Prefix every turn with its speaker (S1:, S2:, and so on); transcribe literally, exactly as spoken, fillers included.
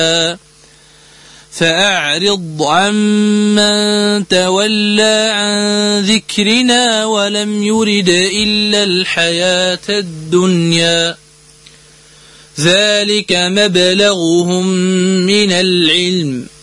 S1: فأعرض عمن تولى عن ذكرنا ولم يرد إلا الحياة الدنيا ذلك مبلغهم من العلم